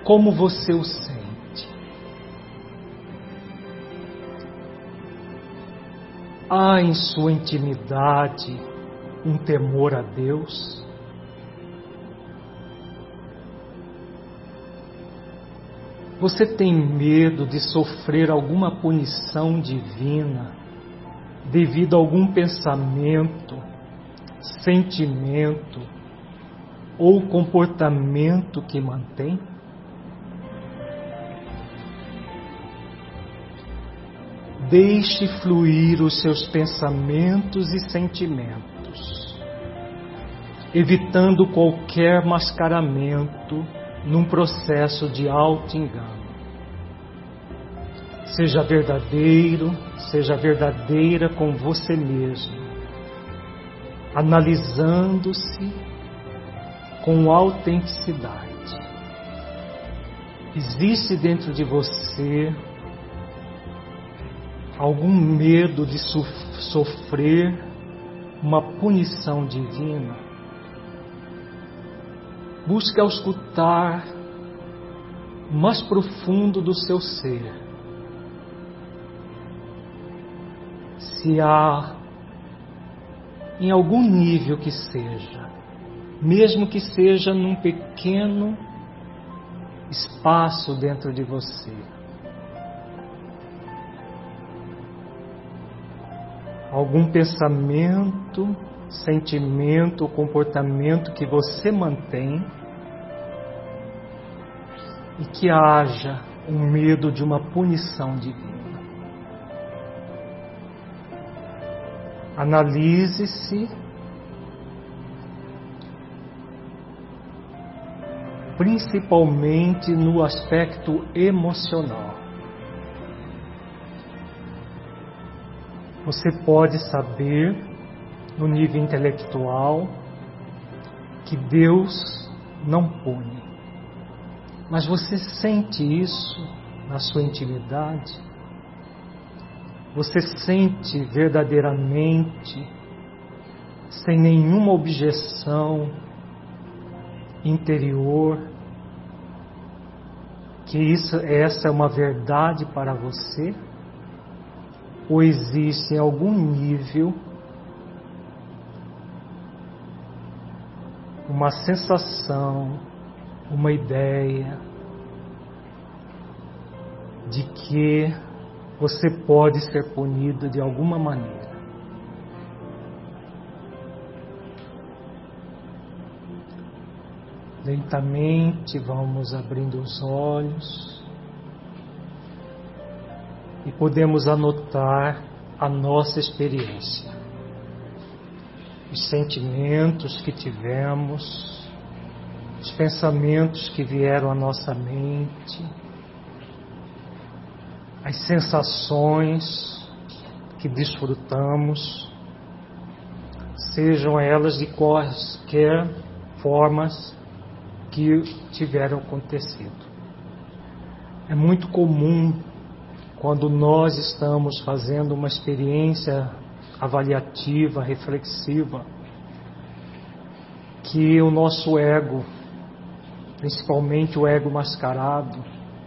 como você o sente? Há em sua intimidade um temor a Deus? Você tem medo de sofrer alguma punição divina devido a algum pensamento, sentimento ou comportamento que mantém? Deixe fluir os seus pensamentos e sentimentos, evitando qualquer mascaramento num processo de auto-engano. Seja verdadeiro, seja verdadeira com você mesmo, analisando-se com autenticidade. Existe dentro de você algum medo de sofrer uma punição divina? Busque auscultar o mais profundo do seu ser. Se há, em algum nível que seja, mesmo que seja num pequeno espaço dentro de você, algum pensamento, sentimento ou comportamento que você mantém e que haja um medo de uma punição divina. Analise-se, principalmente no aspecto emocional. Você pode saber, no nível intelectual, que Deus não pune. Mas você sente isso na sua intimidade? Você sente verdadeiramente, sem nenhuma objeção interior, que essa é uma verdade para você? Ou existe em algum nível uma sensação, uma ideia de que você pode ser punido de alguma maneira? Lentamente vamos abrindo os olhos e podemos anotar a nossa experiência, os sentimentos que tivemos, os pensamentos que vieram à nossa mente, as sensações que desfrutamos, sejam elas de quaisquer formas que tiveram acontecido. É muito comum, quando nós estamos fazendo uma experiência avaliativa, reflexiva, que o nosso ego, principalmente o ego mascarado,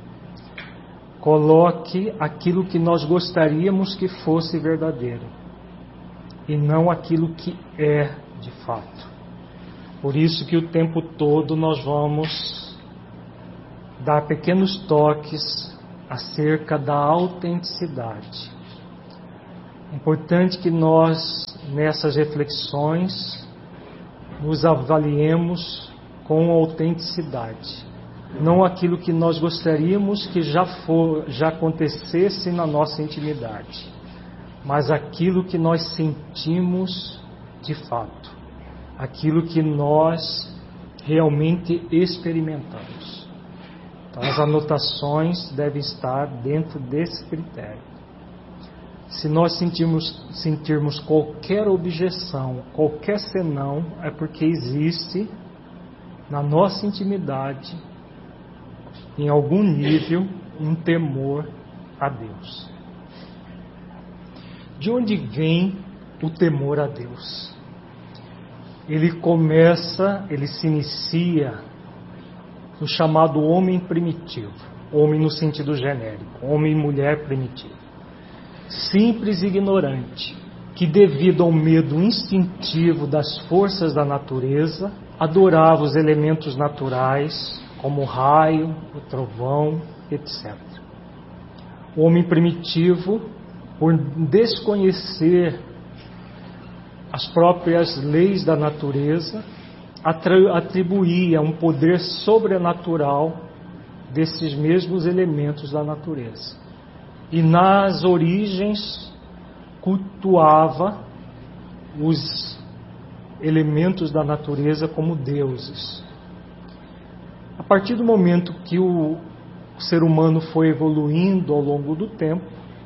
coloque aquilo que nós gostaríamos que fosse verdadeiro e não aquilo que é de fato. Por isso que o tempo todo nós vamos dar pequenos toques acerca da autenticidade. É importante que nós, nessas reflexões, nos avaliemos com autenticidade. Não aquilo que nós gostaríamos que já acontecesse na nossa intimidade, mas aquilo que nós sentimos de fato, aquilo que nós realmente experimentamos. Então, as anotações devem estar dentro desse critério. Se nós sentirmos qualquer objeção, qualquer senão, é porque existe na nossa intimidade, em algum nível, um temor a Deus. De onde vem o temor a Deus? Ele se inicia o chamado homem primitivo, homem no sentido genérico, homem e mulher primitivo. Simples e ignorante, que devido ao medo instintivo das forças da natureza, adorava os elementos naturais, como o raio, o trovão, etc. O homem primitivo, por desconhecer as próprias leis da natureza, atribuía um poder sobrenatural desses mesmos elementos da natureza. E nas origens cultuava os elementos da natureza como deuses. A partir do momento que o ser humano foi evoluindo ao longo do tempo,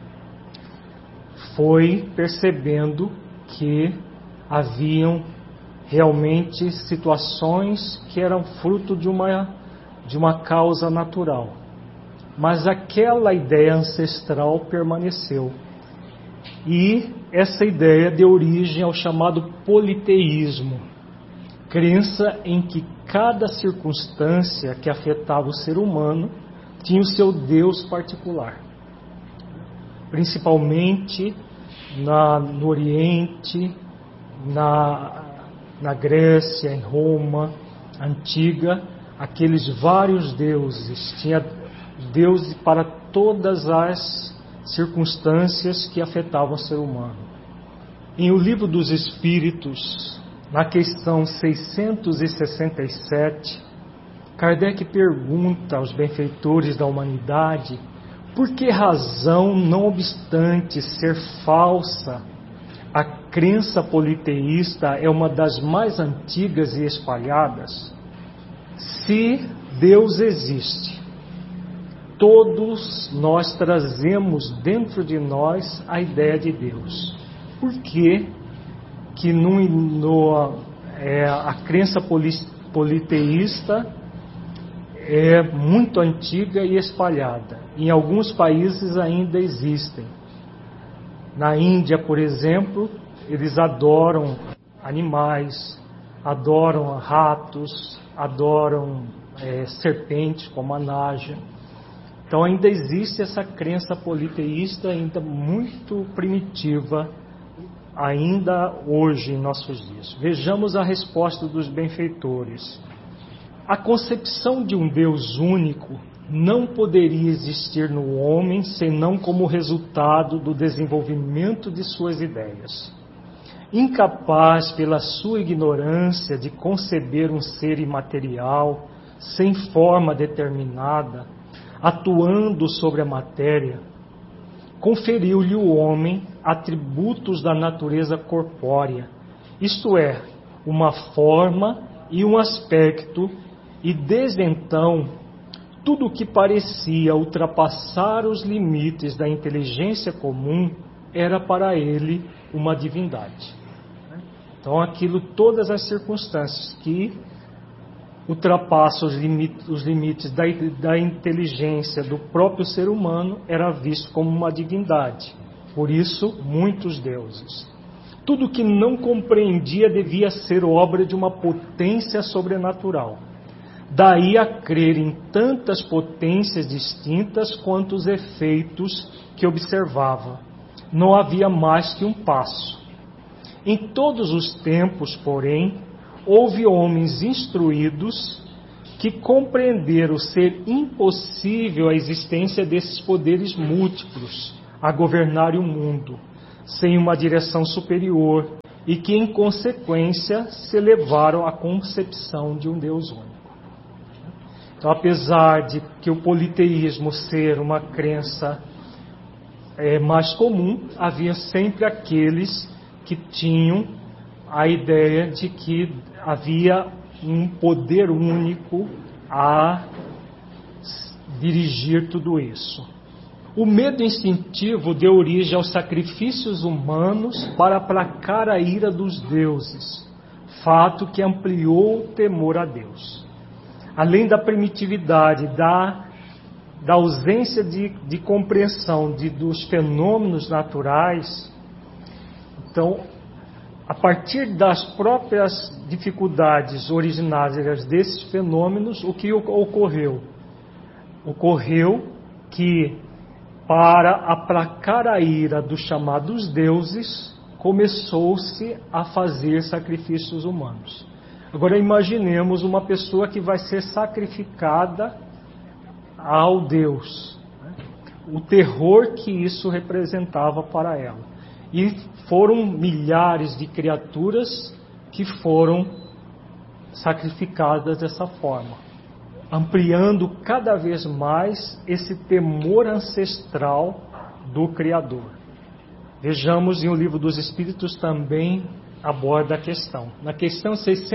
foi percebendo que haviam realmente situações que eram fruto de uma causa natural. Mas aquela ideia ancestral permaneceu. E essa ideia deu origem ao chamado politeísmo, crença em que cada circunstância que afetava o ser humano tinha o seu Deus particular. Principalmente no Oriente, na Grécia, em Roma antiga, aqueles vários deuses, tinha Deus para todas as circunstâncias que afetavam o ser humano. Em O Livro dos Espíritos, na questão 667, Kardec pergunta aos benfeitores da humanidade por que razão, não obstante ser falsa, a crença politeísta é uma das mais antigas e espalhadas. Se Deus existe, todos nós trazemos dentro de nós a ideia de Deus. Por que a crença politeísta é muito antiga e espalhada? Em alguns países ainda existem. Na Índia, por exemplo, eles adoram animais, adoram ratos, adoram serpentes como a Naja. Então ainda existe essa crença politeísta ainda muito primitiva, ainda hoje em nossos dias. Vejamos a resposta dos benfeitores. A concepção de um Deus único não poderia existir no homem senão como resultado do desenvolvimento de suas ideias. Incapaz pela sua ignorância de conceber um ser imaterial, sem forma determinada, atuando sobre a matéria, conferiu-lhe o homem atributos da natureza corpórea, isto é, uma forma e um aspecto, e desde então, tudo o que parecia ultrapassar os limites da inteligência comum era para ele uma divindade. Então, todas as circunstâncias que ultrapassam os limites da inteligência do próprio ser humano era visto como uma divindade. Por isso, muitos deuses. Tudo que não compreendia devia ser obra de uma potência sobrenatural. Daí a crer em tantas potências distintas quanto os efeitos que observava. Não havia mais que um passo. Em todos os tempos, porém, houve homens instruídos que compreenderam ser impossível a existência desses poderes múltiplos a governarem o mundo, sem uma direção superior, e que, em consequência, se levaram à concepção de um Deus único. Então, apesar de que o politeísmo ser uma crença mais comum, havia sempre aqueles que tinham a ideia de que havia um poder único a dirigir tudo isso. O medo instintivo deu origem aos sacrifícios humanos para aplacar a ira dos deuses, fato que ampliou o temor a Deus. Além da primitividade, da ausência de compreensão dos fenômenos naturais, então a partir das próprias dificuldades originárias desses fenômenos, o que ocorreu? Ocorreu que, para aplacar a ira dos chamados deuses, começou-se a fazer sacrifícios humanos. Agora imaginemos uma pessoa que vai ser sacrificada ao Deus, né? O terror que isso representava para ela. E foram milhares de criaturas que foram sacrificadas dessa forma, ampliando cada vez mais esse temor ancestral do Criador. Vejamos, em O Livro dos Espíritos também aborda a questão. Na questão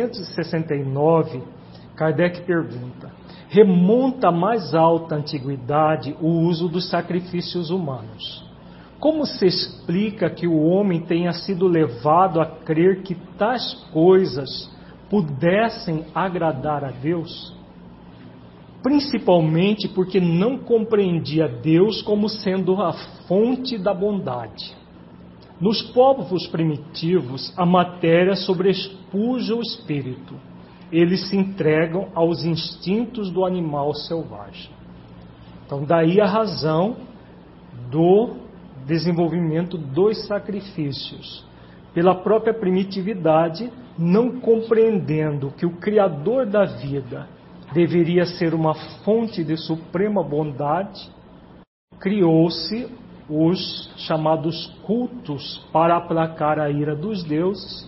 669, Kardec pergunta: remonta à mais alta antiguidade o uso dos sacrifícios humanos. Como se explica que o homem tenha sido levado a crer que tais coisas pudessem agradar a Deus? Principalmente porque não compreendia Deus como sendo a fonte da bondade. Nos povos primitivos, a matéria sobrepuja o espírito. Eles se entregam aos instintos do animal selvagem. Então, daí a razão do desenvolvimento dos sacrifícios. Pela própria primitividade, não compreendendo que o Criador da vida deveria ser uma fonte de suprema bondade, criou-se os chamados cultos para aplacar a ira dos deuses,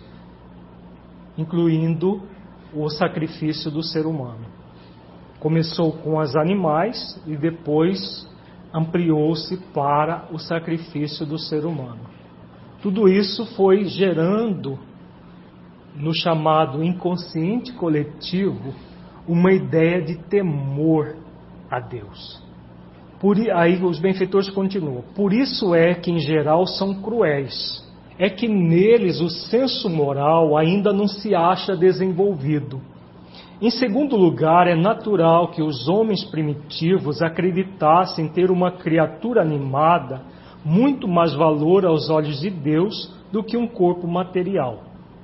incluindo o sacrifício do ser humano. Começou com os animais e depois ampliou-se para o sacrifício do ser humano. Tudo isso foi gerando, no chamado inconsciente coletivo, uma ideia de temor a Deus. Aí os benfeitores continuam: por isso é que em geral são cruéis, é que neles o senso moral ainda não se acha desenvolvido. Em segundo lugar, é natural que os homens primitivos acreditassem ter uma criatura animada muito mais valor aos olhos de Deus do que um corpo material.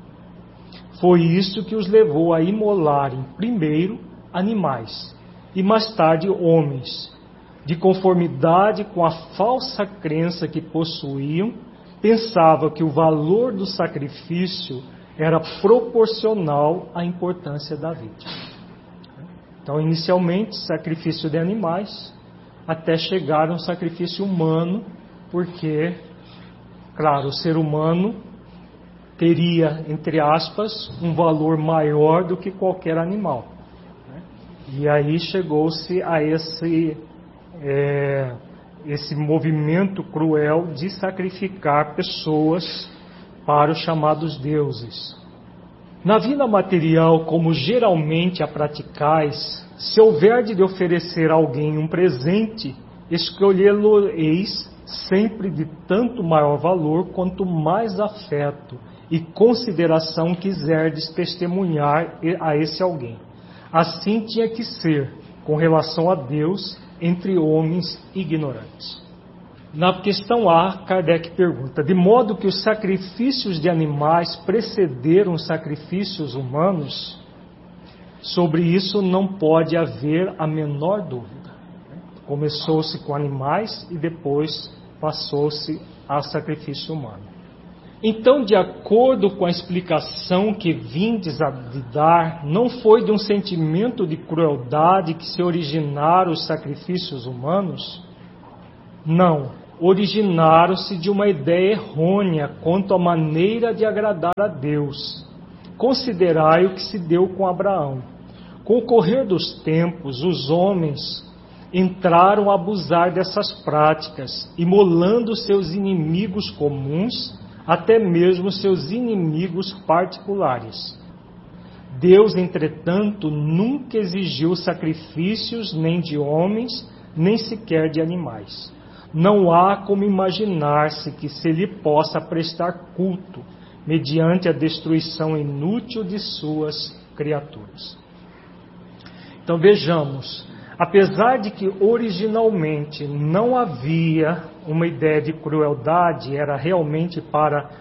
Foi isso que os levou a imolarem primeiro animais e mais tarde homens. De conformidade com a falsa crença que possuíam, pensavam que o valor do sacrifício era proporcional à importância da vítima. Então, inicialmente, sacrifício de animais, até chegar ao sacrifício humano, porque, claro, o ser humano teria, entre aspas, um valor maior do que qualquer animal. E aí chegou-se a esse movimento cruel de sacrificar pessoas para os chamados deuses. Na vida material, como geralmente a praticais, se houver de oferecer a alguém um presente, escolhê-lo-eis sempre de tanto maior valor quanto mais afeto e consideração quiserdes testemunhar a esse alguém. Assim tinha que ser com relação a Deus entre homens ignorantes. Na questão A, Kardec pergunta: de modo que os sacrifícios de animais precederam os sacrifícios humanos? Sobre isso não pode haver a menor dúvida. Começou-se com animais e depois passou-se ao sacrifício humano. Então, de acordo com a explicação que vindes a dar, não foi de um sentimento de crueldade que se originaram os sacrifícios humanos? Não, originaram-se de uma ideia errônea quanto à maneira de agradar a Deus. Considerai o que se deu com Abraão. Com o correr dos tempos, os homens entraram a abusar dessas práticas, imolando seus inimigos comuns, até mesmo seus inimigos particulares. Deus, entretanto, nunca exigiu sacrifícios nem de homens, nem sequer de animais. Não há como imaginar-se que se lhe possa prestar culto mediante a destruição inútil de suas criaturas. Então vejamos, apesar de que originalmente não havia uma ideia de crueldade, era realmente para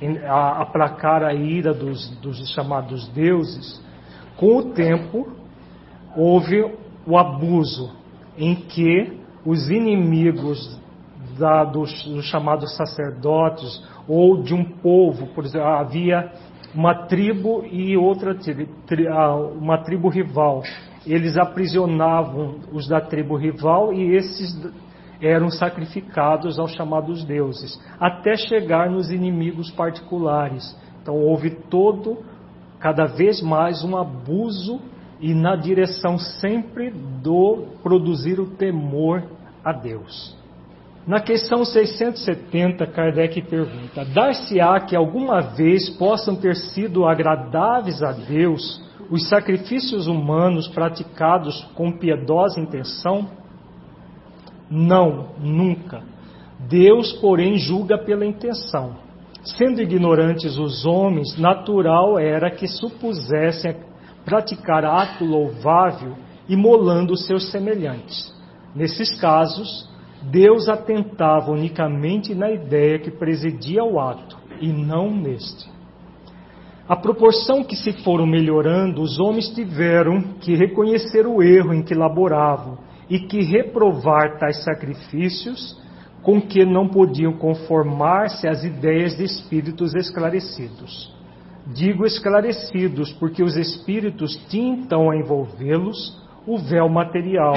aplacar a ira dos chamados deuses, com o tempo houve o abuso em que os inimigos dos chamados sacerdotes ou de um povo, por exemplo, havia uma tribo e outra uma tribo rival. Eles aprisionavam os da tribo rival e esses eram sacrificados aos chamados deuses, até chegar nos inimigos particulares. Então houve cada vez mais um abuso e na direção sempre do produzir o temor a Deus. Na questão 670, Kardec pergunta: dar-se-á que alguma vez possam ter sido agradáveis a Deus os sacrifícios humanos praticados com piedosa intenção? Não, nunca. Deus, porém, julga pela intenção. Sendo ignorantes os homens, natural era que supusessem praticar ato louvável imolando os seus semelhantes. Nesses casos, Deus atentava unicamente na ideia que presidia ao ato, e não neste. À proporção que se foram melhorando, os homens tiveram que reconhecer o erro em que laboravam e que reprovar tais sacrifícios com que não podiam conformar-se às ideias de espíritos esclarecidos. Digo esclarecidos porque os espíritos tinham a envolvê-los o véu material,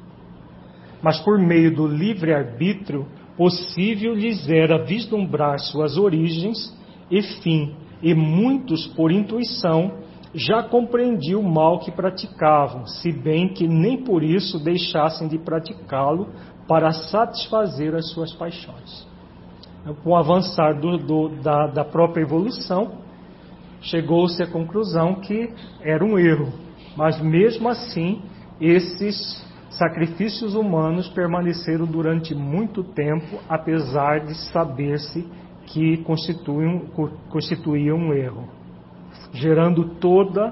mas por meio do livre-arbítrio possível lhes era vislumbrar suas origens e fim, e muitos, por intuição, já compreendiam o mal que praticavam, se bem que nem por isso deixassem de praticá-lo para satisfazer as suas paixões. Com o avançar da própria evolução, chegou-se à conclusão que era um erro, mas mesmo assim, esses sacrifícios humanos permaneceram durante muito tempo, apesar de saber-se que constituíam um erro, gerando todo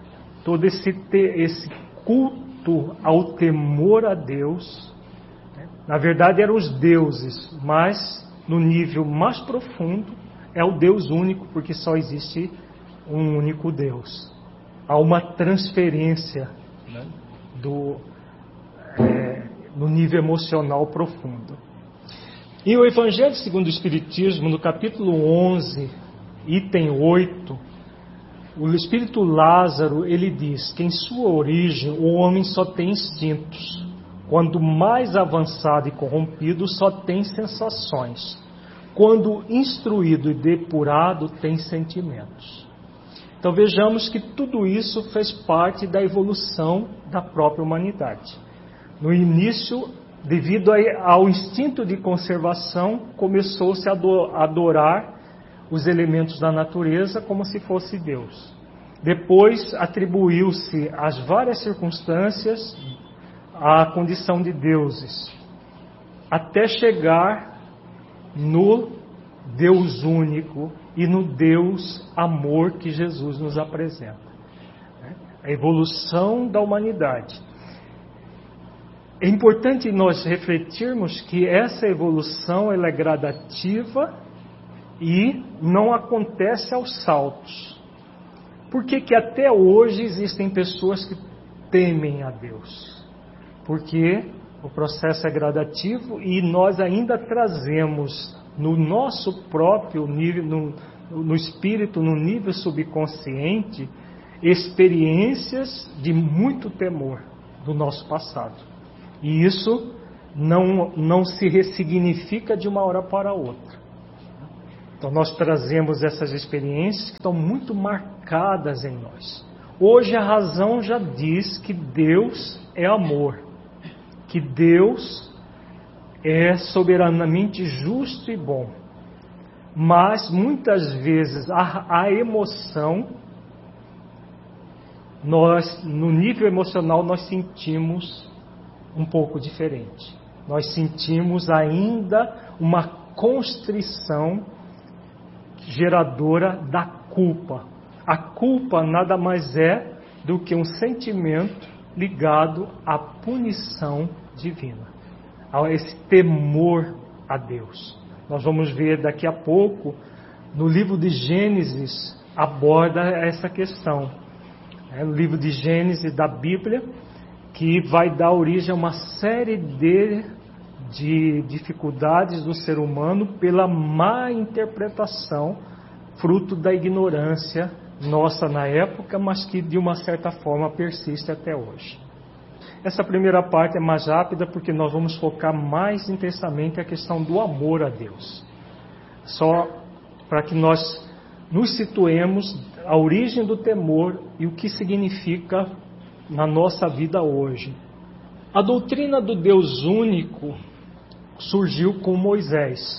esse culto ao temor a Deus. Na verdade eram os deuses, mas no nível mais profundo é o Deus único, porque só existe um único Deus. Há uma transferência, né, no nível emocional profundo. E o Evangelho segundo o Espiritismo, no capítulo 11, item 8, o Espírito Lázaro, ele diz que em sua origem o homem só tem instintos. Quando mais avançado e corrompido, só tem sensações. Quando instruído e depurado, tem sentimentos. Então vejamos que tudo isso fez parte da evolução da própria humanidade. No início, devido ao instinto de conservação, começou-se a adorar os elementos da natureza como se fosse Deus. Depois atribuiu-se às várias circunstâncias a condição de deuses, até chegar no Deus único e no Deus amor que Jesus nos apresenta. A evolução da humanidade. É importante nós refletirmos que essa evolução ela é gradativa e não acontece aos saltos. Por que até hoje existem pessoas que temem a Deus? Porque o processo é gradativo e nós ainda trazemos no nosso próprio nível, no espírito, no nível subconsciente, experiências de muito temor do nosso passado. E isso não se ressignifica de uma hora para outra. Então nós trazemos essas experiências que estão muito marcadas em nós. Hoje a razão já diz que Deus é amor, que Deus é soberanamente justo e bom. Mas muitas vezes a emoção, no nível emocional nós sentimos um pouco diferente. Nós sentimos ainda uma constrição geradora da culpa. A culpa nada mais é do que um sentimento ligado à punição divina, a esse temor a Deus. Nós vamos ver daqui a pouco no livro de Gênesis aborda essa questão. É o livro de Gênesis da Bíblia, que vai dar origem a uma série de dificuldades do ser humano pela má interpretação, fruto da ignorância nossa na época, mas que de uma certa forma persiste até hoje. Essa primeira parte é mais rápida porque nós vamos focar mais intensamente a questão do amor a Deus. Só para que nós nos situemos a origem do temor e o que significa na nossa vida hoje. A doutrina do Deus único surgiu com Moisés,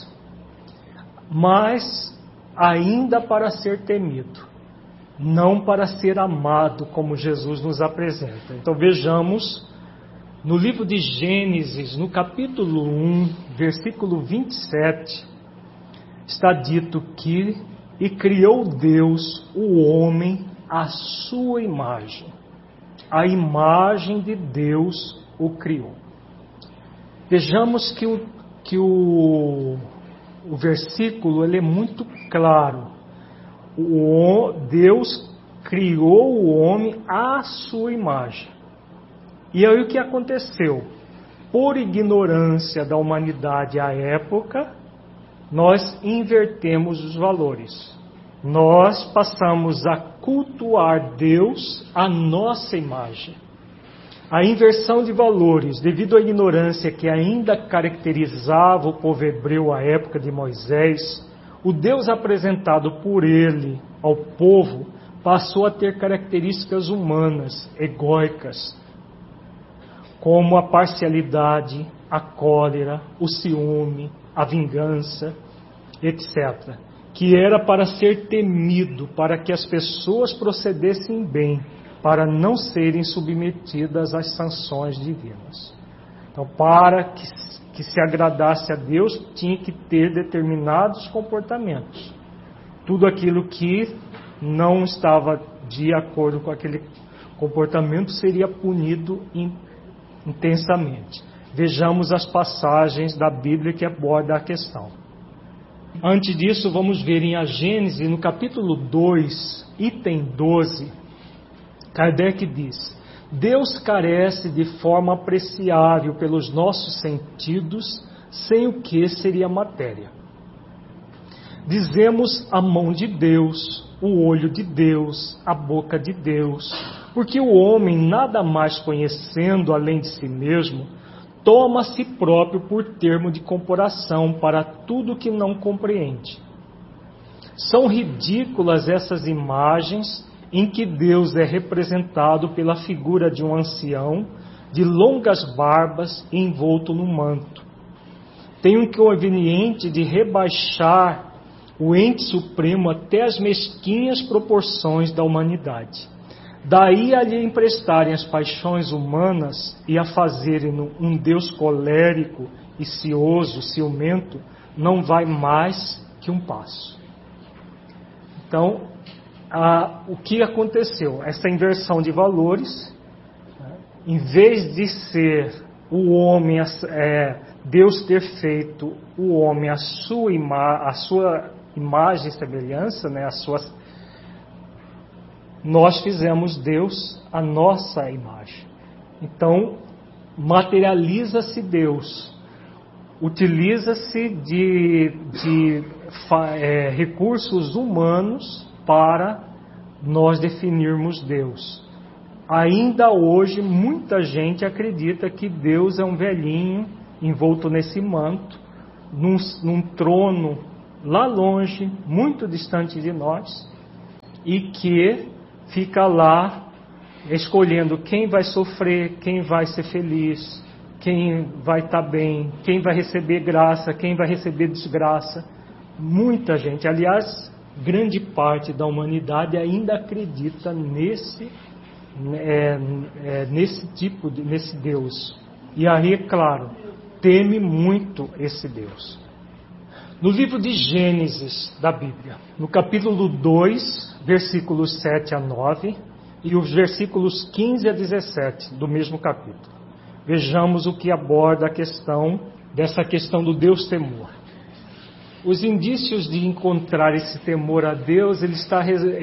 mas ainda para ser temido, não para ser amado, como Jesus nos apresenta. Então vejamos, no livro de Gênesis, no capítulo 1, versículo 27, está dito que: e criou Deus o homem à sua imagem. A imagem de Deus o criou. Vejamos que o versículo ele é muito claro. Deus criou o homem à sua imagem. E aí o que aconteceu? Por ignorância da humanidade à época, nós invertemos os valores. Nós passamos a cultuar Deus à nossa imagem. A inversão de valores, devido à ignorância que ainda caracterizava o povo hebreu à época de Moisés, o Deus apresentado por ele ao povo passou a ter características humanas, egóicas, como a parcialidade, a cólera, o ciúme, a vingança, etc., que era para ser temido, para que as pessoas procedessem bem, para não serem submetidas às sanções divinas. Então, para que se agradasse a Deus, tinha que ter determinados comportamentos. Tudo aquilo que não estava de acordo com aquele comportamento seria punido intensamente. Vejamos as passagens da Bíblia que abordam a questão. Antes disso, vamos ver em a Gênesis, no capítulo 2, item 12, Kardec diz: Deus carece de forma apreciável pelos nossos sentidos, sem o que seria matéria. Dizemos a mão de Deus, o olho de Deus, a boca de Deus, porque o homem, nada mais conhecendo além de si mesmo, toma a si próprio por termo de comparação para tudo que não compreende. São ridículas essas imagens em que Deus é representado pela figura de um ancião, de longas barbas e envolto num manto. Tem um inconveniente de rebaixar o ente supremo até as mesquinhas proporções da humanidade. Daí a lhe emprestarem as paixões humanas e a fazerem um Deus colérico e cioso, ciumento, não vai mais que um passo. Então, o que aconteceu? Essa inversão de valores, em vez de ser o homem, Deus ter feito o homem a sua imagem e semelhança, nós fizemos Deus a nossa imagem. Então, materializa-se Deus, utiliza-se de recursos humanos para nós definirmos Deus. Ainda hoje, muita gente acredita que Deus é um velhinho envolto nesse manto, num trono lá longe, muito distante de nós, e que fica lá escolhendo quem vai sofrer, quem vai ser feliz, quem vai estar bem, quem vai receber graça, quem vai receber desgraça. Muita gente, aliás, grande parte da humanidade ainda acredita nesse Deus. E aí, é claro, teme muito esse Deus. No livro de Gênesis da Bíblia, no capítulo 2, versículos 7 a 9 e os versículos 15 a 17 do mesmo capítulo. Vejamos o que aborda dessa questão do Deus temor. Os indícios de encontrar esse temor a Deus, ele está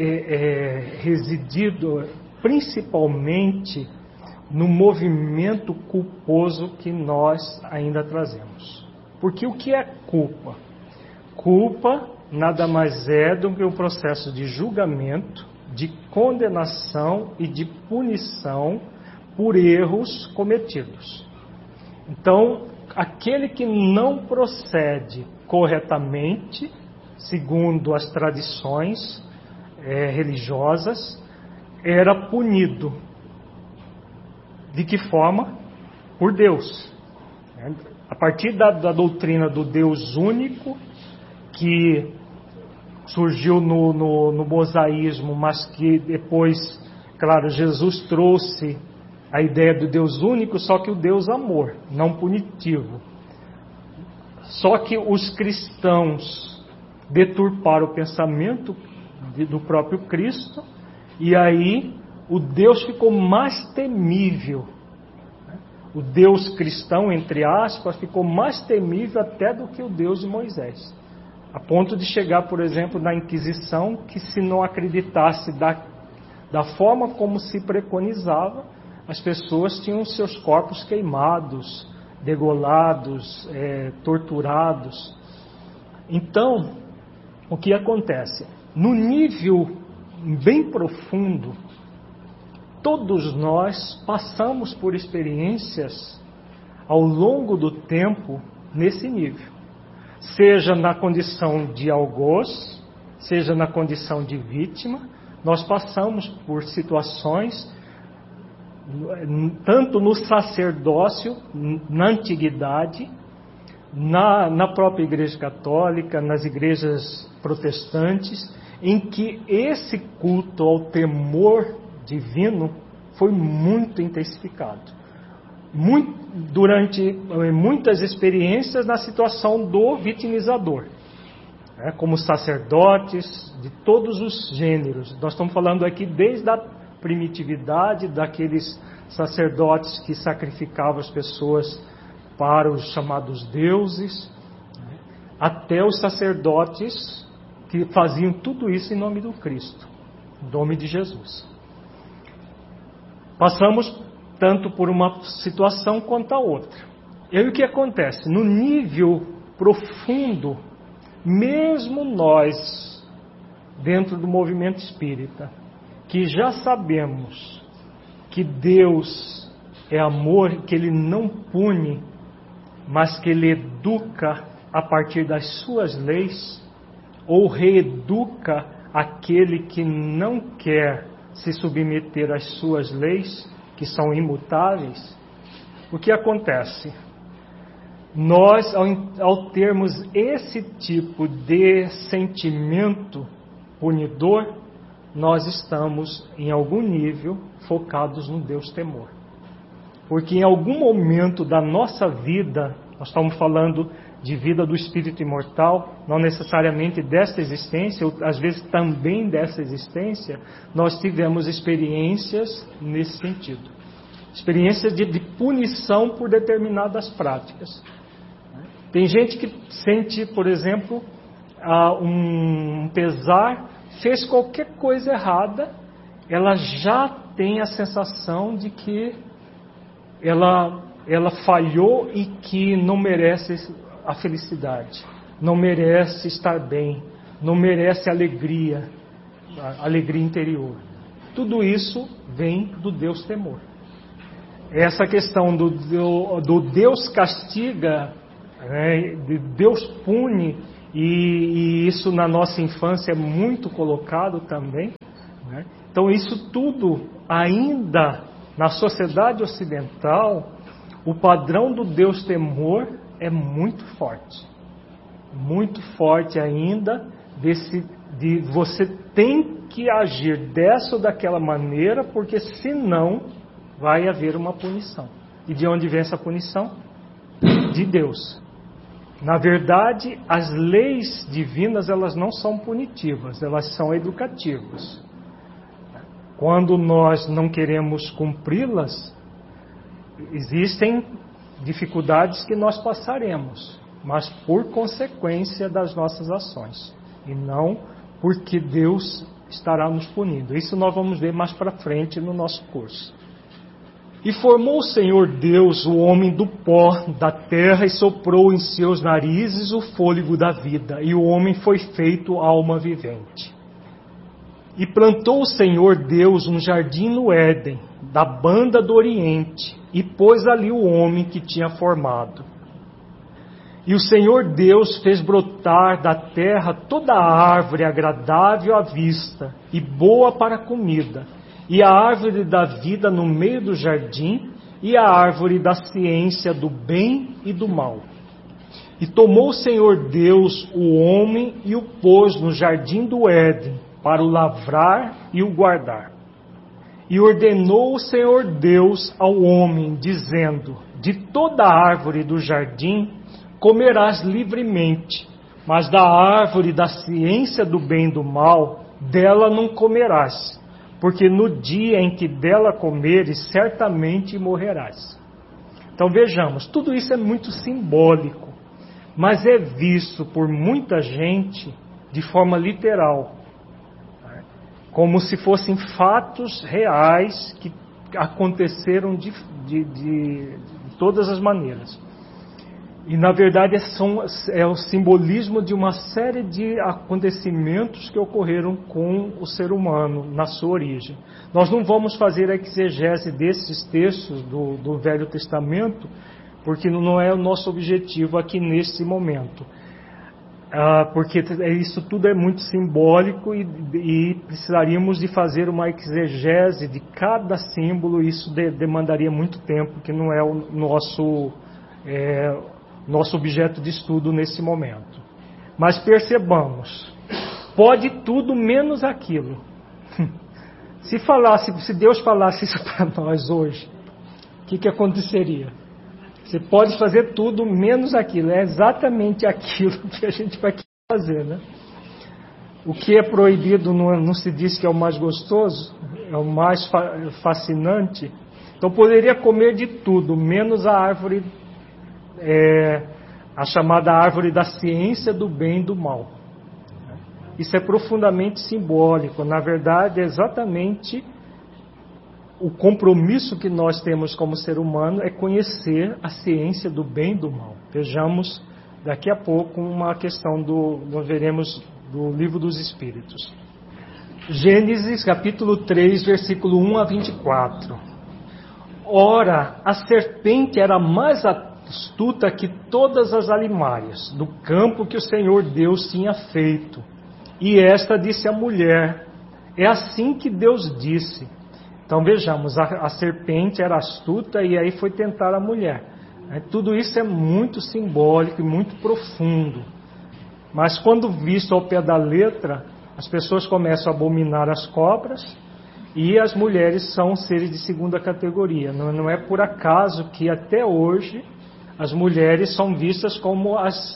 residido principalmente no movimento culposo que nós ainda trazemos. Porque o que é culpa? Culpa nada mais é do que um processo de julgamento, de condenação e de punição por erros cometidos. Então, aquele que não procede corretamente, segundo as tradições religiosas, era punido. De que forma? Por Deus. A partir da doutrina do Deus único, que surgiu no mosaísmo, mas que depois, claro, Jesus trouxe a ideia do Deus único, só que o Deus amor, não punitivo. Só que os cristãos deturparam o pensamento do próprio Cristo, e aí o Deus ficou mais temível. O Deus cristão, entre aspas, ficou mais temível até do que o Deus de Moisés. A ponto de chegar, por exemplo, na Inquisição, que se não acreditasse da forma como se preconizava, as pessoas tinham seus corpos queimados, degolados, torturados. Então, o que acontece? No nível bem profundo, todos nós passamos por experiências ao longo do tempo nesse nível. Seja na condição de algoz, seja na condição de vítima, nós passamos por situações, tanto no sacerdócio, na antiguidade, na própria Igreja Católica, nas igrejas protestantes, em que esse culto ao temor divino foi muito intensificado. Durante muitas experiências na situação do vitimizador, como sacerdotes de todos os gêneros. Nós estamos falando aqui desde a primitividade, daqueles sacerdotes que sacrificavam as pessoas para os chamados deuses, até os sacerdotes que faziam tudo isso em nome do Cristo, em nome de Jesus. Passamos tanto por uma situação quanto a outra. E aí o que acontece? No nível profundo, mesmo nós, dentro do movimento espírita, que já sabemos que Deus é amor, que Ele não pune, mas que Ele educa a partir das suas leis, ou reeduca aquele que não quer se submeter às suas leis, que são imutáveis. O que acontece? Nós, ao termos esse tipo de sentimento punidor, nós estamos, em algum nível, focados no Deus temor. Porque em algum momento da nossa vida, nós estamos falando de vida do espírito imortal, não necessariamente desta existência, ou às vezes também dessa existência, nós tivemos experiências nesse sentido. Experiências de punição por determinadas práticas. Tem gente que sente, por exemplo, um pesar, fez qualquer coisa errada, ela já tem a sensação de que ela falhou e que não merece a felicidade, não merece estar bem, não merece alegria interior. Tudo isso vem do Deus temor. Essa questão do Deus castiga, de Deus pune, e isso na nossa infância é muito colocado também. Então isso tudo ainda na sociedade ocidental, o padrão do Deus temor é muito forte ainda, de você tem que agir dessa ou daquela maneira, porque senão vai haver uma punição. E de onde vem essa punição? De Deus. Na verdade, as leis divinas, elas não são punitivas, elas são educativas. Quando nós não queremos cumpri-las, existem dificuldades que nós passaremos. mas por consequência das nossas ações, e não porque Deus estará nos punindo. Isso nós vamos ver mais para frente no nosso curso. E formou o Senhor Deus o homem do pó da terra e soprou em seus narizes o fôlego da vida, e o homem foi feito alma vivente. E plantou o Senhor Deus um jardim no Éden, da banda do Oriente, e pôs ali o homem que tinha formado. E o Senhor Deus fez brotar da terra toda a árvore agradável à vista e boa para a comida, e a árvore da vida no meio do jardim, e a árvore da ciência do bem e do mal. E tomou o Senhor Deus o homem e o pôs no jardim do Éden, para o lavrar e o guardar. E ordenou o Senhor Deus ao homem, dizendo: de toda a árvore do jardim comerás livremente, mas da árvore da ciência do bem e do mal, dela não comerás, porque no dia em que dela comeres, certamente morrerás. Então vejamos, tudo isso é muito simbólico, mas é visto por muita gente de forma literal, como se fossem fatos reais que aconteceram de todas as maneiras. E na verdade é o simbolismo de uma série de acontecimentos que ocorreram com o ser humano na sua origem. Nós não vamos fazer a exegese desses textos do Velho Testamento, porque não é o nosso objetivo aqui nesse momento. Porque isso tudo é muito simbólico e precisaríamos de fazer uma exegese de cada símbolo, e isso demandaria muito tempo, que não é o nosso objeto de estudo nesse momento. Mas percebamos, pode tudo menos aquilo. Se Deus falasse isso para nós hoje, o que aconteceria? Você pode fazer tudo menos aquilo. É exatamente aquilo que a gente vai fazer, né? O que é proibido não se diz que é o mais gostoso, é o mais fascinante. Então poderia comer de tudo, menos a árvore, a chamada árvore da ciência do bem e do mal. Isso é profundamente simbólico. Na verdade, é exatamente o compromisso que nós temos como ser humano é conhecer a ciência do bem e do mal. Vejamos daqui a pouco uma questão nós veremos do Livro dos Espíritos. Gênesis capítulo 3, versículo 1 a 24. Ora, a serpente era mais astuta que todas as alimárias do campo que o Senhor Deus tinha feito. E esta disse à mulher: é assim que Deus disse. Então vejamos, a serpente era astuta e aí foi tentar a mulher. Tudo isso é muito simbólico e muito profundo. Mas quando visto ao pé da letra, as pessoas começam a abominar as cobras e as mulheres são seres de segunda categoria. Não é por acaso que até hoje as mulheres são vistas como as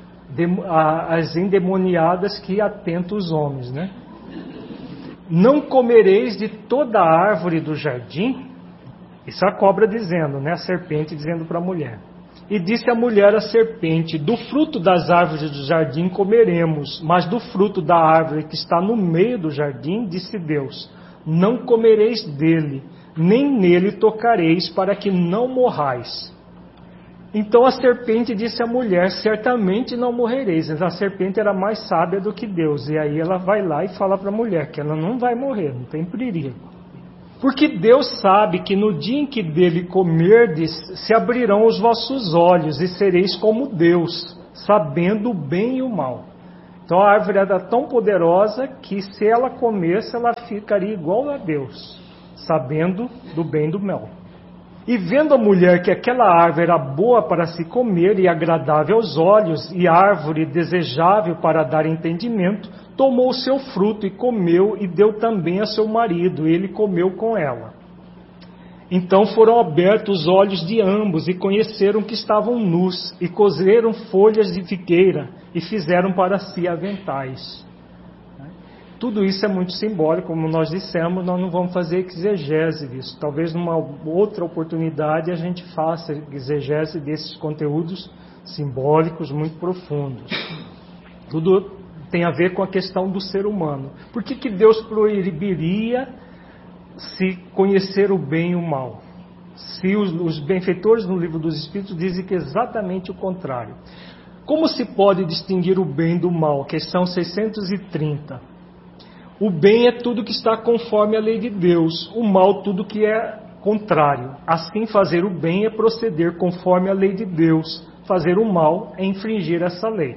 endemoniadas que atentam os homens, né? Não comereis de toda a árvore do jardim? Isso é a cobra dizendo, né? A serpente dizendo para a mulher. E disse a mulher à serpente: do fruto das árvores do jardim comeremos, mas do fruto da árvore que está no meio do jardim, disse Deus: não comereis dele, nem nele tocareis, para que não morrais. Então a serpente disse à mulher: certamente não morrereis. A serpente era mais sábia do que Deus. E aí ela vai lá e fala para a mulher que ela não vai morrer, não tem perigo. Porque Deus sabe que no dia em que dele comerdes, se abrirão os vossos olhos e sereis como Deus, sabendo o bem e o mal. Então a árvore era tão poderosa que se ela comesse, ela ficaria igual a Deus, sabendo do bem e do mal. E vendo a mulher que aquela árvore era boa para se comer e agradável aos olhos, e árvore desejável para dar entendimento, tomou o seu fruto e comeu, e deu também a seu marido, e ele comeu com ela. Então foram abertos os olhos de ambos, e conheceram que estavam nus, e cozeram folhas de figueira, e fizeram para si aventais. Tudo isso é muito simbólico, como nós dissemos, nós não vamos fazer exegese disso. Talvez numa outra oportunidade a gente faça exegese desses conteúdos simbólicos muito profundos. Tudo tem a ver com a questão do ser humano. Por que Deus proibiria se conhecer o bem e o mal? Se os benfeitores no Livro dos Espíritos dizem que é exatamente o contrário. Como se pode distinguir o bem do mal? Questão 630. O bem é tudo que está conforme a lei de Deus, o mal tudo que é contrário. Assim, fazer o bem é proceder conforme a lei de Deus, fazer o mal é infringir essa lei.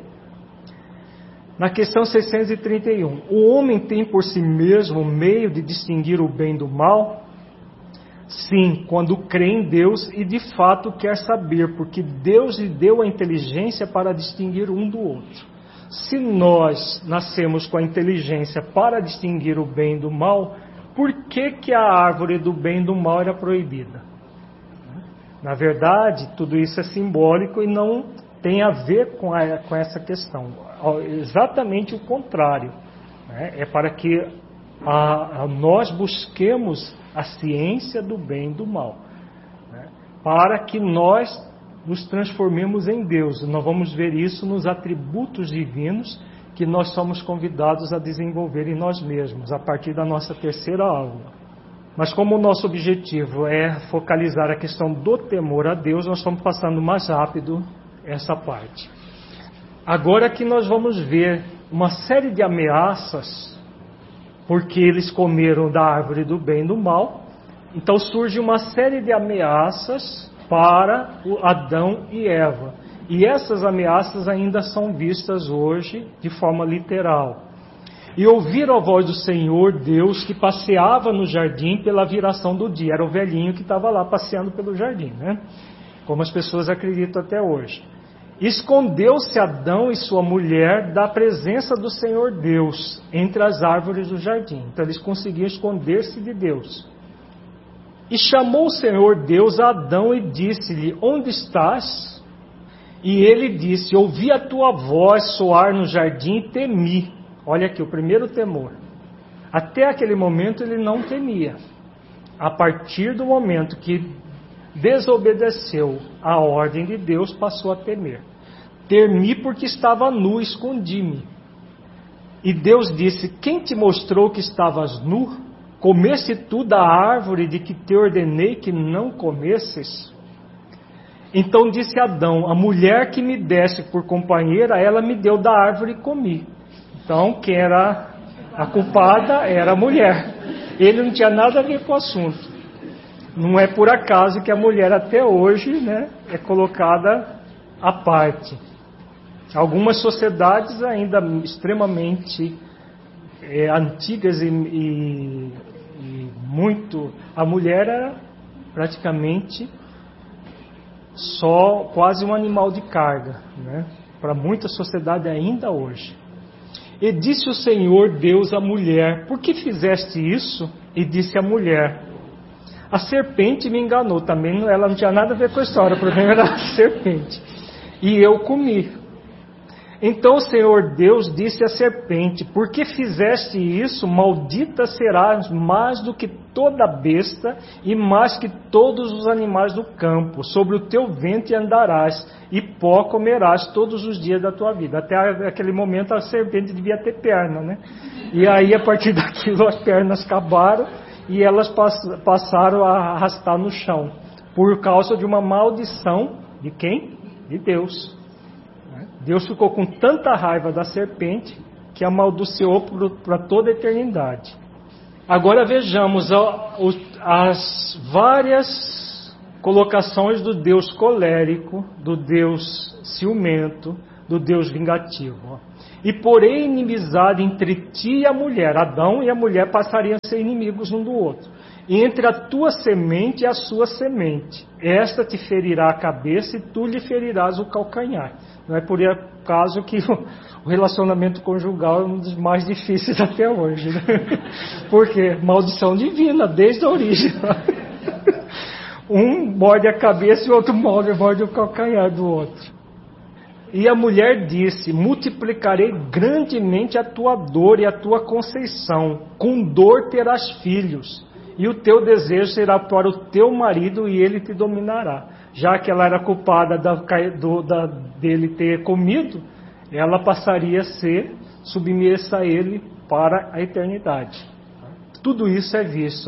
Na questão 631, o homem tem por si mesmo o meio de distinguir o bem do mal? Sim, quando crê em Deus e de fato quer saber, porque Deus lhe deu a inteligência para distinguir um do outro. Se nós nascemos com a inteligência para distinguir o bem do mal, por que a árvore do bem e do mal era proibida? Na verdade, tudo isso é simbólico e não tem a ver com essa questão. Exatamente o contrário. É para que nós busquemos a ciência do bem e do mal. Para que nós nos transformemos em Deus. Nós vamos ver isso nos atributos divinos que nós somos convidados a desenvolver em nós mesmos, a partir da nossa terceira aula. Mas como o nosso objetivo é focalizar a questão do temor a Deus, nós estamos passando mais rápido essa parte. Agora que nós vamos ver uma série de ameaças, porque eles comeram da árvore do bem e do mal, então surge uma série de ameaças para o Adão e Eva. E essas ameaças ainda são vistas hoje de forma literal. E ouviram a voz do Senhor Deus que passeava no jardim pela viração do dia. Era o velhinho que estava lá passeando pelo jardim, né? Como as pessoas acreditam até hoje. Escondeu-se Adão e sua mulher da presença do Senhor Deus entre as árvores do jardim. Então eles conseguiam esconder-se de Deus. E chamou o Senhor Deus a Adão e disse-lhe: onde estás? E ele disse: ouvi a tua voz soar no jardim e temi. Olha aqui, o primeiro temor. Até aquele momento ele não temia. A partir do momento que desobedeceu a ordem de Deus, passou a temer. Temi porque estava nu, escondi-me. E Deus disse: quem te mostrou que estavas nu? Comeste tu da árvore de que te ordenei que não comesses? Então disse Adão: a mulher que me deste por companheira, ela me deu da árvore e comi. Então quem era a culpada era a mulher. Ele não tinha nada a ver com o assunto. Não é por acaso que a mulher até hoje, né, é colocada à parte. Algumas sociedades ainda extremamente antigas e muito... A mulher era praticamente só quase um animal de carga, né, para muita sociedade ainda hoje. E disse o Senhor Deus à mulher: por que fizeste isso? E disse a mulher: a serpente me enganou. Também ela não tinha nada a ver com a história, o problema era a serpente. E eu comi. Então o Senhor Deus disse à serpente: por que fizeste isso? Maldita serás mais do que toda besta e mais que todos os animais do campo. Sobre o teu ventre andarás e pó comerás todos os dias da tua vida. Até aquele momento a serpente devia ter perna, né? E aí a partir daquilo as pernas acabaram e elas passaram a arrastar no chão, por causa de uma maldição de quem? De Deus. Deus ficou com tanta raiva da serpente que amaldiçoou para toda a eternidade. Agora vejamos as várias colocações do Deus colérico, do Deus ciumento, do Deus vingativo. E porém inimizade entre ti e a mulher. Adão e a mulher passariam a ser inimigos um do outro. E entre a tua semente e a sua semente. Esta te ferirá a cabeça e tu lhe ferirás o calcanhar. Não é por acaso que o relacionamento conjugal é um dos mais difíceis até hoje, né? Porque maldição divina, desde a origem. Um morde a cabeça e o outro morde o calcanhar do outro. E a mulher disse: multiplicarei grandemente a tua dor e a tua conceição. Com dor terás filhos. E o teu desejo será para o teu marido e ele te dominará. já que ela era culpada dele ter comido, ela passaria a ser submissa a ele para a eternidade. Tudo isso é visto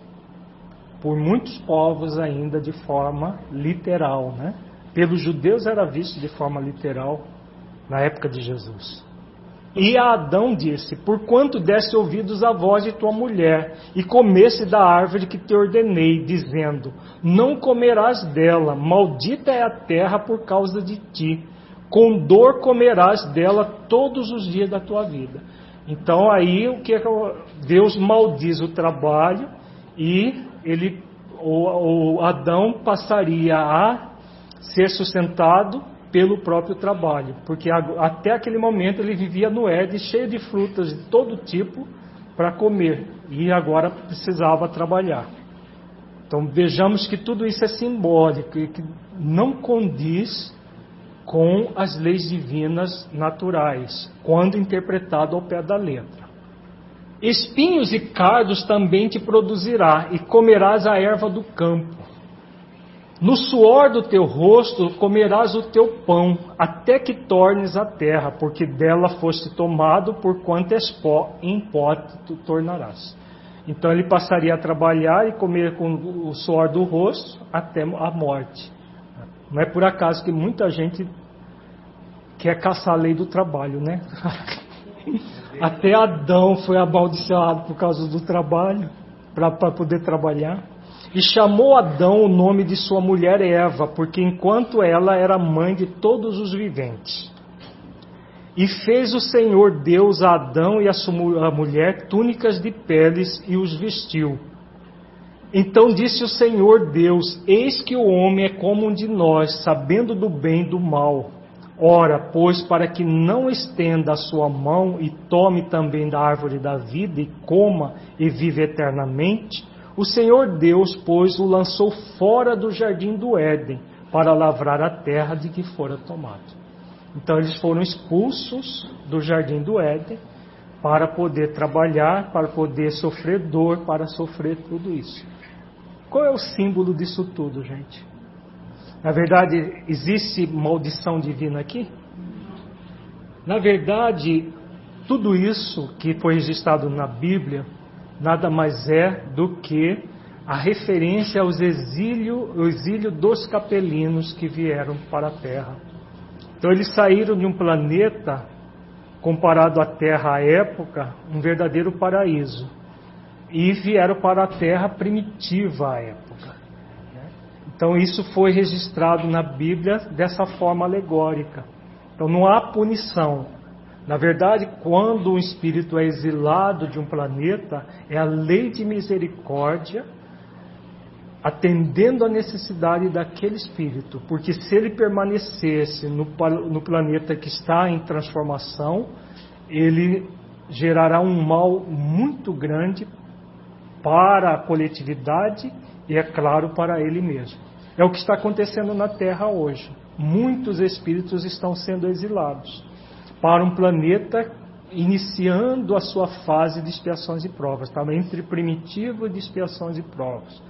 por muitos povos ainda de forma literal, né? Pelos judeus era visto de forma literal na época de Jesus. E a Adão disse: porquanto deste ouvidos à voz de tua mulher, e comeste da árvore que te ordenei, dizendo: não comerás dela, maldita é a terra por causa de ti, com dor comerás dela todos os dias da tua vida. Então aí o que Deus maldiz o trabalho, e o Adão passaria a ser sustentado pelo próprio trabalho, porque até aquele momento ele vivia no Éden, cheio de frutas de todo tipo para comer, e agora precisava trabalhar. Então vejamos que tudo isso é simbólico e que não condiz com as leis divinas naturais, quando interpretado ao pé da letra. Espinhos e cardos também te produzirá, e comerás a erva do campo. No suor do teu rosto comerás o teu pão, até que tornes a terra, porque dela foste tomado, porquanto és pó, em pó tu tornarás. Então ele passaria a trabalhar e comer com o suor do rosto até a morte. Não é por acaso que muita gente quer caçar a lei do trabalho, né? Até Adão foi amaldiçoado por causa do trabalho, para poder trabalhar. E chamou Adão o nome de sua mulher Eva, porque enquanto ela era mãe de todos os viventes. E fez o Senhor Deus a Adão e a sua mulher túnicas de peles e os vestiu. Então disse o Senhor Deus: eis que o homem é como um de nós, sabendo do bem e do mal. Ora, pois, para que não estenda a sua mão e tome também da árvore da vida e coma e vive eternamente, o Senhor Deus, pois, o lançou fora do jardim do Éden para lavrar a terra de que fora tomado. Então eles foram expulsos do jardim do Éden para poder trabalhar, para poder sofrer dor, para sofrer tudo isso. Qual é o símbolo disso tudo, gente? Na verdade, existe maldição divina aqui? Na verdade, tudo isso que foi registrado na Bíblia nada mais é do que a referência aos o exílio dos capelinos que vieram para a Terra. Então eles saíram de um planeta, comparado à Terra à época, um verdadeiro paraíso, e vieram para a Terra primitiva à época. Então isso foi registrado na Bíblia dessa forma alegórica. Então não há punição. Na verdade, quando um espírito é exilado de um planeta, é a lei de misericórdia atendendo à necessidade daquele espírito. Porque se ele permanecesse no planeta que está em transformação, ele gerará um mal muito grande para a coletividade e, é claro, para ele mesmo. É o que está acontecendo na Terra hoje. Muitos espíritos estão sendo exilados para um planeta iniciando a sua fase de expiações e provas. Estava entre primitivo e de expiações e provas.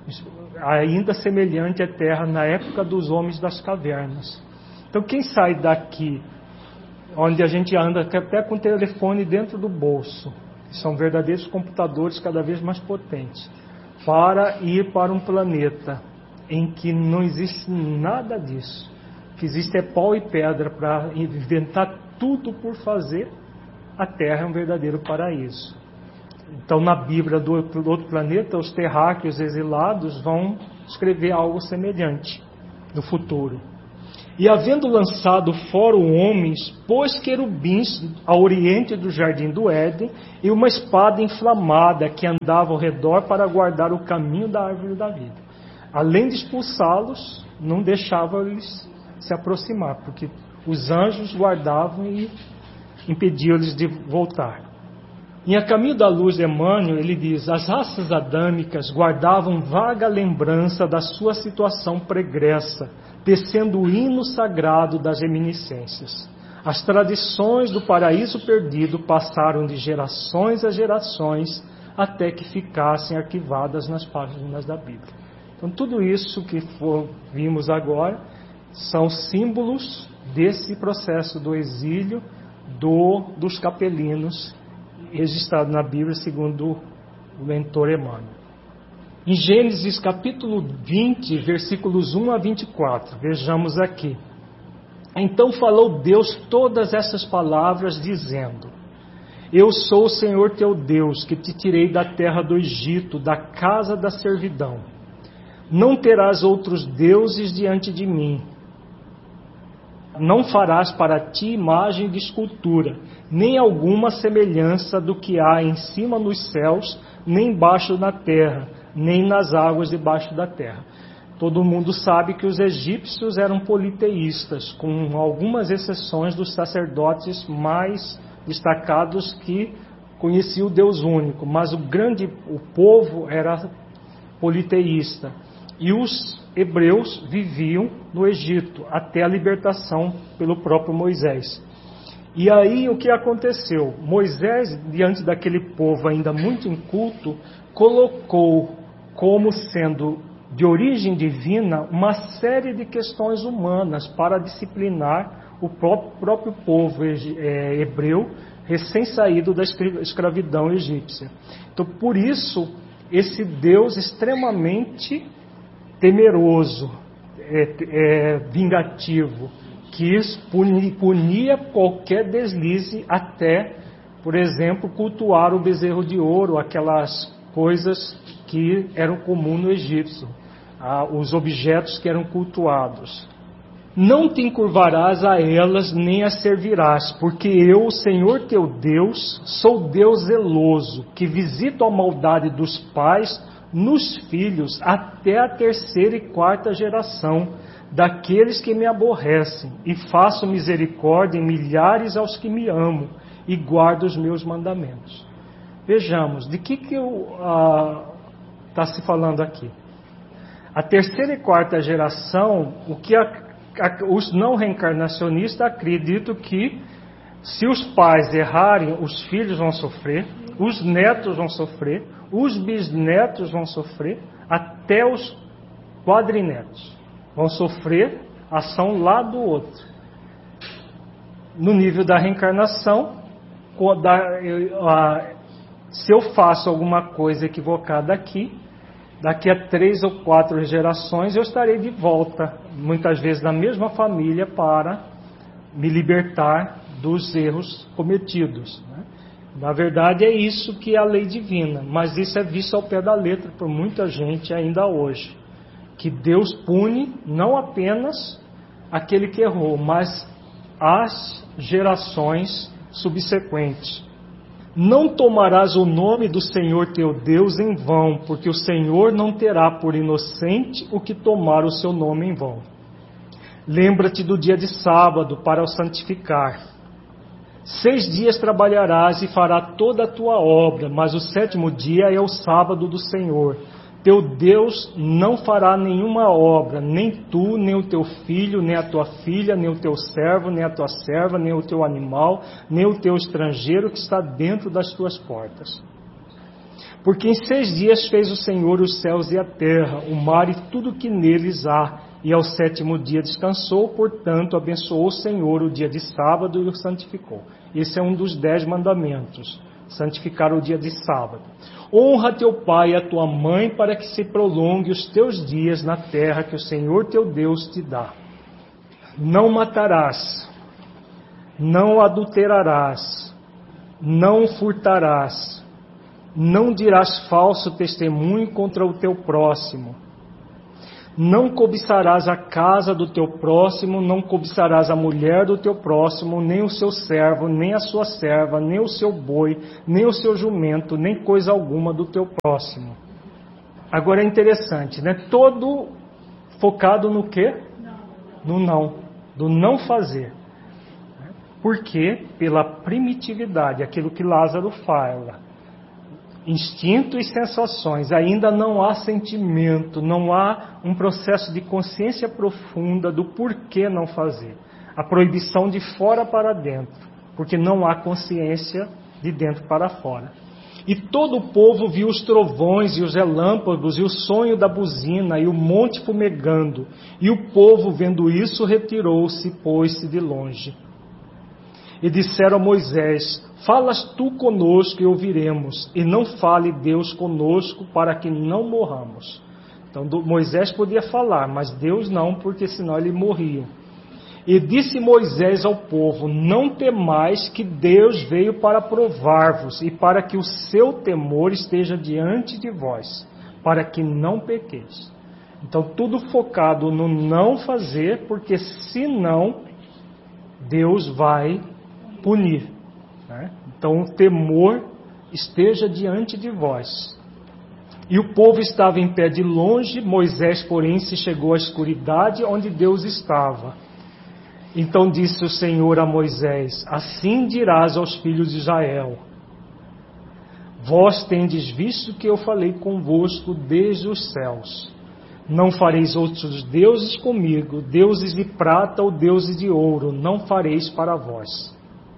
Ainda semelhante à Terra na época dos homens das cavernas. Então quem sai daqui, onde a gente anda até com o telefone dentro do bolso, que são verdadeiros computadores cada vez mais potentes, para ir para um planeta em que não existe nada disso, que existe é pau e pedra para inventar tudo por fazer, a Terra é um verdadeiro paraíso. Então na Bíblia do outro planeta, os terráqueos exilados vão escrever algo semelhante no futuro. E havendo lançado fora o homens, pôs querubins ao oriente do jardim do Éden e uma espada inflamada que andava ao redor para guardar o caminho da árvore da vida. Além de expulsá-los, não deixava eles se aproximar, porque os anjos guardavam e impediam-lhes de voltar. Em A Caminho da Luz de Emmanuel, ele diz: as raças adâmicas guardavam vaga lembrança da sua situação pregressa, tecendo o hino sagrado das reminiscências. As tradições do paraíso perdido passaram de gerações a gerações até que ficassem arquivadas nas páginas da Bíblia. Então, tudo isso que vimos agora são símbolos desse processo do exílio dos capelinos, registrado na Bíblia segundo o mentor Emmanuel. Em Gênesis capítulo 20, versículos 1 a 24, vejamos aqui. Então falou Deus todas essas palavras, dizendo: Eu sou o Senhor teu Deus, que te tirei da terra do Egito, da casa da servidão. Não terás outros deuses diante de mim. Não farás para ti imagem de escultura, nem alguma semelhança do que há em cima nos céus, nem embaixo na terra, nem nas águas debaixo da terra. Todo mundo sabe que os egípcios eram politeístas, com algumas exceções dos sacerdotes mais destacados que conheciam o Deus único, mas o povo era politeísta. E os hebreus viviam no Egito até a libertação pelo próprio Moisés. E aí o que aconteceu? Moisés, diante daquele povo ainda muito inculto, colocou como sendo de origem divina uma série de questões humanas para disciplinar o próprio povo hebreu recém-saído da escravidão egípcia. Então, por isso, esse Deus extremamente temeroso, vingativo, que punia qualquer deslize até, por exemplo, cultuar o bezerro de ouro, aquelas coisas que eram comuns no egípcio, os objetos que eram cultuados. Não te encurvarás a elas, nem as servirás, porque eu, o Senhor teu Deus, sou Deus zeloso, que visito a maldade dos pais nos filhos até a 3ª e 4ª geração daqueles que me aborrecem, e faço misericórdia em milhares aos que me amam e guardam os meus mandamentos. Vejamos, de que está se falando aqui? A 3ª e 4ª geração, o que os não reencarnacionistas acreditam que se os pais errarem, os filhos vão sofrer, os netos vão sofrer, os bisnetos vão sofrer, até os quadrinetos vão sofrer ação lá do outro. No nível da reencarnação, se eu faço alguma coisa equivocada aqui, daqui a 3 ou 4 gerações eu estarei de volta, muitas vezes na mesma família, para me libertar dos erros cometidos, né? Na verdade é isso que é a lei divina, mas isso é visto ao pé da letra por muita gente ainda hoje, que Deus pune não apenas aquele que errou, mas as gerações subsequentes. Não tomarás o nome do Senhor teu Deus em vão, porque o Senhor não terá por inocente o que tomar o seu nome em vão. Lembra-te do dia de sábado para o santificar. 6 dias trabalharás e fará toda a tua obra, mas o 7º dia é o sábado do Senhor. Teu Deus não fará nenhuma obra, nem tu, nem o teu filho, nem a tua filha, nem o teu servo, nem a tua serva, nem o teu animal, nem o teu estrangeiro que está dentro das tuas portas. Porque em 6 dias fez o Senhor os céus e a terra, o mar e tudo que neles há, e ao 7º dia descansou, portanto abençoou o Senhor o dia de sábado e o santificou. Esse é um dos 10 mandamentos, santificar o dia de sábado. Honra teu pai e a tua mãe, para que se prolongue os teus dias na terra que o Senhor teu Deus te dá. Não matarás, não adulterarás, não furtarás, não dirás falso testemunho contra o teu próximo. Não cobiçarás a casa do teu próximo, não cobiçarás a mulher do teu próximo, nem o seu servo, nem a sua serva, nem o seu boi, nem o seu jumento, nem coisa alguma do teu próximo. Agora é interessante, né? Todo focado no quê? No não, do não fazer. Por quê? Pela primitividade, aquilo que Lázaro fala. Instinto e sensações, ainda não há sentimento, não há um processo de consciência profunda do porquê não fazer. A proibição de fora para dentro, porque não há consciência de dentro para fora. E todo o povo viu os trovões e os relâmpagos e o sonho da buzina e o monte fumegando. E o povo, vendo isso, retirou-se e pôs-se de longe. E disseram a Moisés: falas tu conosco e ouviremos, e não fale Deus conosco para que não morramos. Então Moisés podia falar, mas Deus não, porque senão ele morria. E disse Moisés ao povo: não temais, que Deus veio para provar-vos e para que o seu temor esteja diante de vós, para que não pequeis. Então tudo focado no não fazer, porque senão Deus vai punir, né? Então o temor esteja diante de vós. E o povo estava em pé de longe, Moisés, porém, se chegou à escuridade onde Deus estava. Então disse o Senhor a Moisés: assim dirás aos filhos de Israel: vós tendes visto que eu falei convosco desde os céus. Não fareis outros deuses comigo, deuses de prata ou deuses de ouro, não fareis para vós.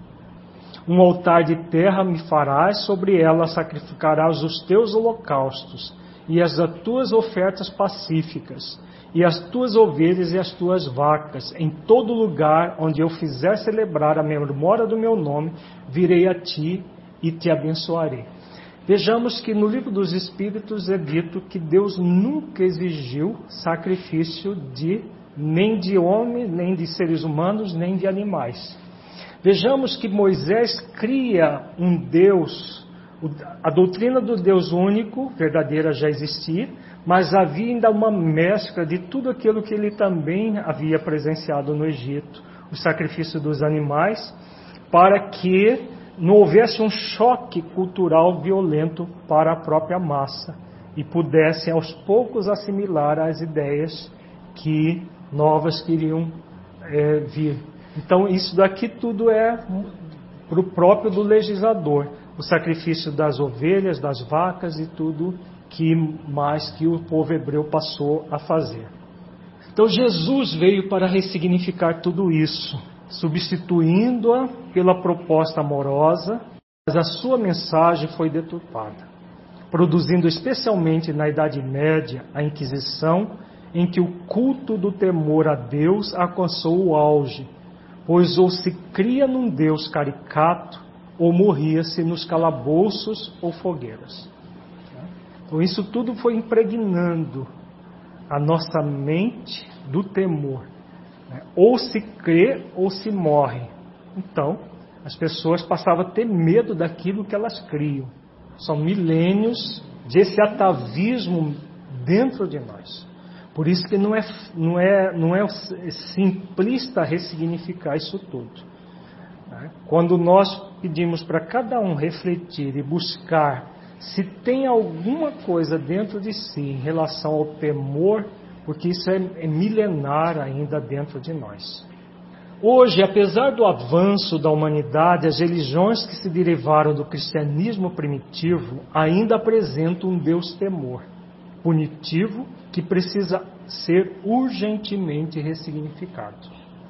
Um altar de terra me farás, sobre ela sacrificarás os teus holocaustos e as tuas ofertas pacíficas, e as tuas ovelhas e as tuas vacas. Em todo lugar onde eu fizer celebrar a memória do meu nome, virei a ti e te abençoarei. Vejamos que no livro dos Espíritos é dito que Deus nunca exigiu sacrifício nem de homem, nem de seres humanos, nem de animais. Vejamos que Moisés cria um Deus, a doutrina do Deus único, verdadeira, já existia, mas havia ainda uma mescla de tudo aquilo que ele também havia presenciado no Egito, o sacrifício dos animais, para que não houvesse um choque cultural violento para a própria massa e pudessem aos poucos assimilar as ideias que novas queriam vir. Então isso daqui tudo é para o próprio do legislador, o sacrifício das ovelhas, das vacas e tudo que mais que o povo hebreu passou a fazer. Então Jesus veio para ressignificar tudo isso, substituindo-a pela proposta amorosa, mas a sua mensagem foi deturpada, produzindo especialmente na Idade Média a Inquisição, em que o culto do temor a Deus alcançou o auge, pois ou se cria num Deus caricato, ou morria-se nos calabouços ou fogueiras. Então isso tudo foi impregnando a nossa mente do temor. Ou se crê ou se morre. Então, as pessoas passavam a ter medo daquilo que elas criam. São milênios desse atavismo dentro de nós. Por isso que não é simplista ressignificar isso tudo. Quando nós pedimos para cada um refletir e buscar se tem alguma coisa dentro de si em relação ao temor, porque isso é milenar ainda dentro de nós. Hoje, apesar do avanço da humanidade, as religiões que se derivaram do cristianismo primitivo ainda apresentam um Deus-temor punitivo que precisa ser urgentemente ressignificado.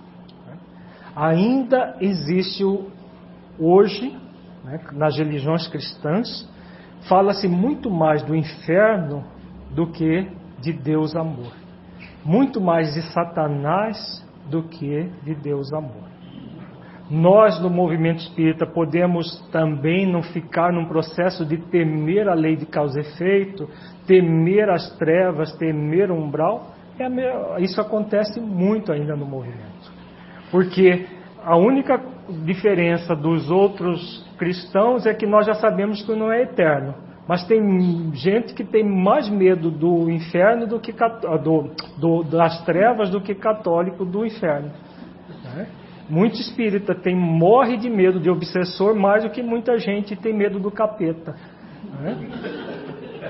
Ainda existe hoje, nas religiões cristãs, fala-se muito mais do inferno do que de Deus amor. Muito mais de Satanás do que de Deus amor. Nós, no movimento espírita, podemos também não ficar num processo de temer a lei de causa e efeito, temer as trevas, temer o umbral. Isso acontece muito ainda no movimento. Porque a única diferença dos outros cristãos é que nós já sabemos que não é eterno. Mas tem gente que tem mais medo do inferno do que das trevas do que católico do inferno. Muito espírita morre de medo de obsessor mais do que muita gente tem medo do capeta.